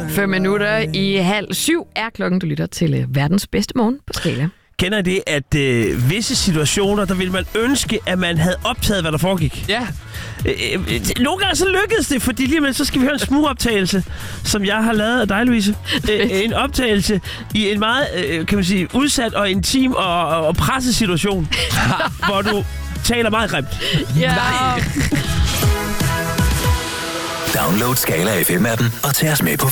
5 minutter i 6:30 er klokken. Du lytter til verdens bedste morgen på Skala. Kender det, at visse situationer, der ville man ønske, at man havde optaget, hvad der foregik? Ja. Nogle gange så lykkedes det, fordi lige med så skal vi høre en smugoptagelse, som jeg har lavet af dig, Louise. En optagelse i en meget, kan man sige, udsat og intim og presset situation, hvor du taler meget grimt. Ja. Nej. Download Skala FM-appen og tag os med på